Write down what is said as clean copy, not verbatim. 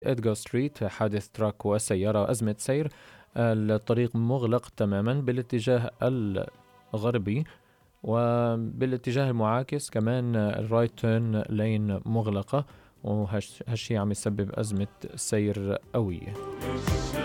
إدغار ستريت حادث تراك وسيارة أزمة سير. الطريق مغلق تماما بالاتجاه الغربي، وبالاتجاه المعاكس كمان الرايت تيرن لين مغلقة، وهالشي عم يسبب أزمة سير قوية.